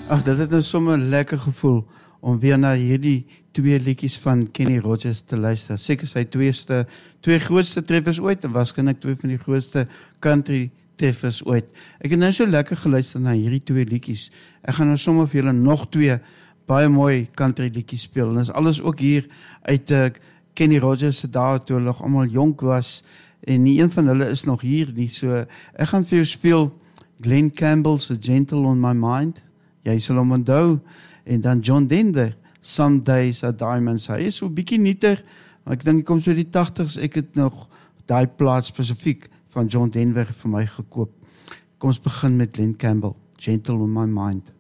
Ag, dit het nou sommer 'n lekker gevoel om weer na hierdie twee liedjies van Kenny Rogers te luister. Seker sy twee grootste treffers ooit en waarskynlik twee van die grootste country treffers ooit. Ek het nou so lekker geluister na hierdie twee liedjies. Ek gaan nou sommer vir julle nog twee baie mooi country liedjies speel. En dit is alles ook hier uit Kenny Rogers se dae toe hulle nog almal jonk was en nie een van hulle is nog hier nie. So ek gaan vir jou speel Glen Campbell se Gentle on My Mind. Jy sal hom onthou. En dan John Denver, Some Days Are Diamonds. Hy is so 'n bietjie nieter, maar ek dink ek kom so die 80's, ek het nog daai plaat spesifiek van John Denver vir my gekoop. Kom ons begin met Glen Campbell, Gentle on My Mind.